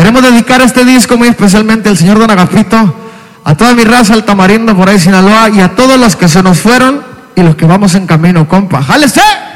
Queremos dedicar este disco muy especialmente al señor Don Agapito, a toda mi raza, al Tamarindo por ahí Sinaloa, y a todos los que se nos fueron y los que vamos en camino, compa. ¡Jálese!